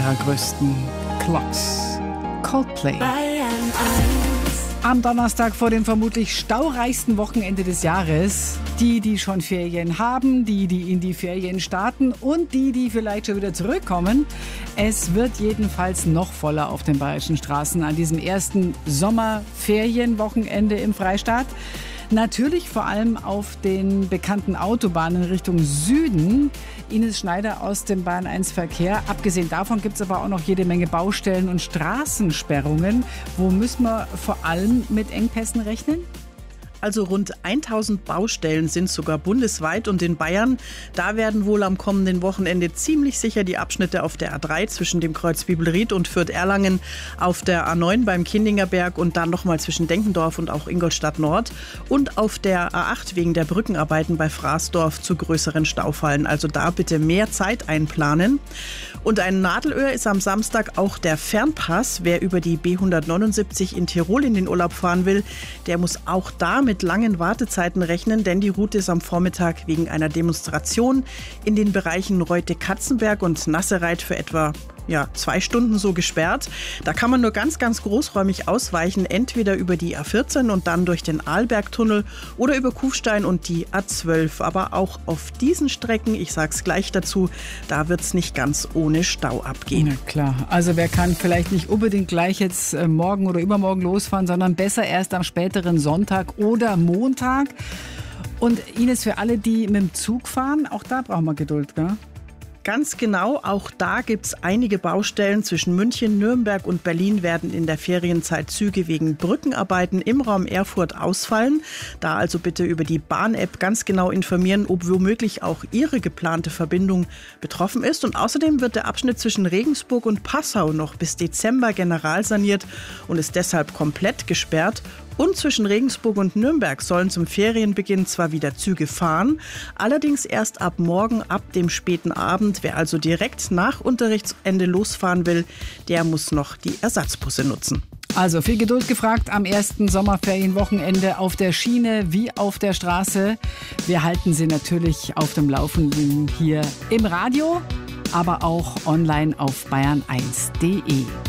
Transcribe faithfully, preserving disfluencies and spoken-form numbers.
ihrer größten Clocks. Coldplay. Am Donnerstag vor dem vermutlich staureichsten Wochenende des Jahres. Die, die schon Ferien haben, die, die in die Ferien starten und die, die vielleicht schon wieder zurückkommen. Es wird jedenfalls noch voller auf den bayerischen Straßen an diesem ersten Sommerferienwochenende im Freistaat. Natürlich vor allem auf den bekannten Autobahnen Richtung Süden. Ines Schneider aus dem Bayern eins Verkehr. Abgesehen davon gibt es aber auch noch jede Menge Baustellen und Straßensperrungen. Wo müssen wir vor allem mit Engpässen rechnen? Also rund tausend Baustellen sind sogar bundesweit und in Bayern. Da werden wohl am kommenden Wochenende ziemlich sicher die Abschnitte auf der A drei zwischen dem Kreuz Bibelried und Fürth-Erlangen, auf der A neun beim Kindingerberg und dann nochmal zwischen Denkendorf und auch Ingolstadt Nord und auf der A acht wegen der Brückenarbeiten bei Fraßdorf zu größeren Staufallen. Also da bitte mehr Zeit einplanen. Und ein Nadelöhr ist am Samstag auch der Fernpass. Wer über die B hundertneunundsiebzig in Tirol in den Urlaub fahren will, der muss auch da mit langen Wartezeiten rechnen, denn die Route ist am Vormittag wegen einer Demonstration in den Bereichen Reute-Katzenberg und Nassereit für etwa ja, zwei Stunden so gesperrt. Da kann man nur ganz, ganz großräumig ausweichen, entweder über die A vierzehn und dann durch den Arlbergtunnel oder über Kufstein und die A zwölf. Aber auch auf diesen Strecken, ich sag's gleich dazu, da wird's nicht ganz ohne Stau abgehen. Na klar, also wer kann vielleicht nicht unbedingt gleich jetzt äh, morgen oder übermorgen losfahren, sondern besser erst am späteren Sonntag oder Montag. Und Ines, für alle, die mit dem Zug fahren, auch da brauchen wir Geduld, gell? Ganz genau, auch da gibt es einige Baustellen. Zwischen München, Nürnberg und Berlin werden in der Ferienzeit Züge wegen Brückenarbeiten im Raum Erfurt ausfallen. Da also bitte über die Bahn-App ganz genau informieren, ob womöglich auch Ihre geplante Verbindung betroffen ist. Und außerdem wird der Abschnitt zwischen Regensburg und Passau noch bis Dezember generalsaniert und ist deshalb komplett gesperrt. Und zwischen Regensburg und Nürnberg sollen zum Ferienbeginn zwar wieder Züge fahren, allerdings erst ab morgen, ab dem späten Abend. Wer also direkt nach Unterrichtsende losfahren will, der muss noch die Ersatzbusse nutzen. Also viel Geduld gefragt am ersten Sommerferienwochenende auf der Schiene wie auf der Straße. Wir halten Sie natürlich auf dem Laufenden hier im Radio, aber auch online auf bayern eins punkt de.